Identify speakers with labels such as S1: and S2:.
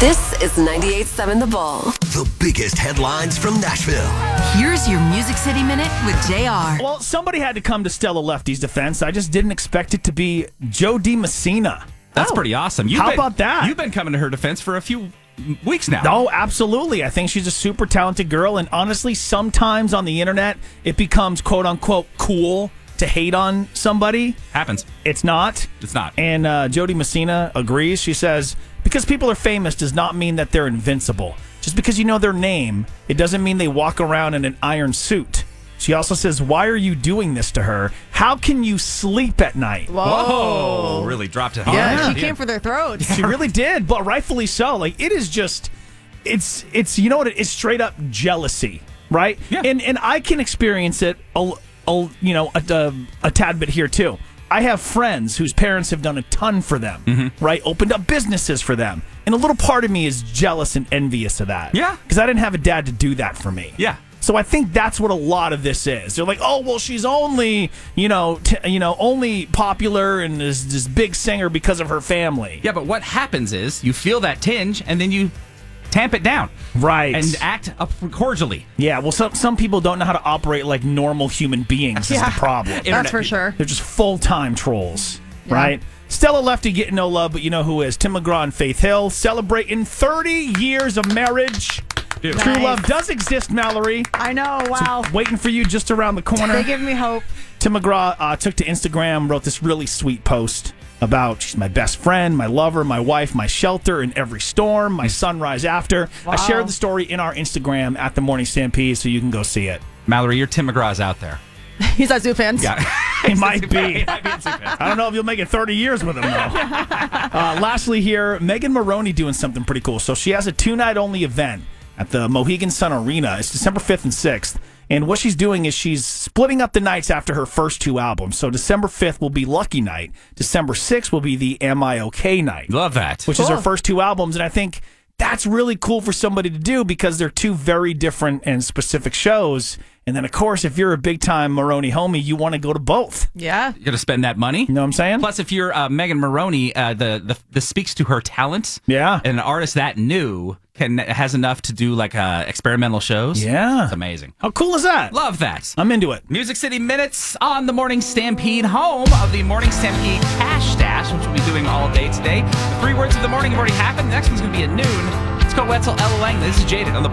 S1: This is 98.7 The Bull.
S2: The biggest headlines from Nashville.
S3: Here's your Music City Minute with JR.
S4: Well, somebody had to come to Stella Lefty's defense. I just didn't expect it to be Joe DiMessina.
S5: That's pretty awesome.
S4: How about that?
S5: You've been coming to her defense for a few weeks now.
S4: No, absolutely. I think she's a super talented girl. And honestly, sometimes on the internet, it becomes quote unquote cool to hate on somebody.
S5: Happens.
S4: It's not.
S5: It's not.
S4: And Jodie Messina agrees. She says, because people are famous does not mean that they're invincible. Just because you know their name, it doesn't mean they walk around in an iron suit. She also says, why are you doing this to her? How can you sleep at night?
S5: Whoa. Really dropped it hard.
S6: Yeah, she came for their throats.
S4: She really did, but rightfully so. Like, it is just, it's you know what, it's straight up jealousy, right?
S5: Yeah.
S4: And I can experience it, a tad bit here too. I have friends whose parents have done a ton for them, right? Opened up businesses for them. And a little part of me is jealous and envious of that.
S5: Yeah.
S4: Because I didn't have a dad to do that for me.
S5: Yeah.
S4: So I think that's what a lot of this is. They're like, oh, well, she's only, only popular and is this big singer because of her family.
S5: Yeah, but what happens is you feel that tinge and then you tamp it down.
S4: Right.
S5: And act up cordially.
S4: Yeah, well, some people don't know how to operate like normal human beings is the problem.
S6: That's for sure.
S4: They're just full-time trolls, right? Stella Lefty getting no love, but you know who is. Tim McGraw and Faith Hill celebrating 30 years of marriage.
S5: Dude.
S4: True
S6: Nice.
S4: love does exist, Mallory.
S6: I know, wow.
S4: Waiting for you just around the corner.
S6: They give me hope.
S4: Tim McGraw took to Instagram, wrote this really sweet post about she's my best friend, my lover, my wife, my shelter in every storm, my sunrise after.
S6: Wow.
S4: I shared the story in our Instagram at the Morning Stampede, so you can go see it.
S5: Mallory, your Tim McGraw's out there.
S6: He's at Zoo Fans.
S5: Yeah.
S4: It might be.
S5: Might be in Super.
S4: I don't know if you'll make it 30 years with him, though. Lastly here, Megan Maroney doing something pretty cool. So she has a 2-night only event at the Mohegan Sun Arena. It's December 5th and 6th. And what she's doing is she's splitting up the nights after her first 2 albums. So December 5th will be Lucky Night. December 6th will be the Am I Okay Night.
S5: Love that.
S4: Which is her first 2 albums. And I think that's really cool for somebody to do because they're 2 very different and specific shows. And then, of course, if you're a big-time Maroney homie, you want to go to both.
S6: Yeah.
S5: You're going to spend that money.
S4: You know what I'm saying?
S5: Plus, if you're Megan Maroney, this speaks to her talent.
S4: Yeah.
S5: And an artist that new has enough to do like experimental shows.
S4: Yeah.
S5: It's amazing.
S4: How cool is that?
S5: Love that.
S4: I'm into it.
S5: Music City Minutes on the Morning Stampede, home of the Morning Stampede Cash Stash, which we'll be doing all day today. The 3 words of the morning have already happened. The next one's going to be at noon. Let's go Wetzel, Ella Lang. This is Jaded on the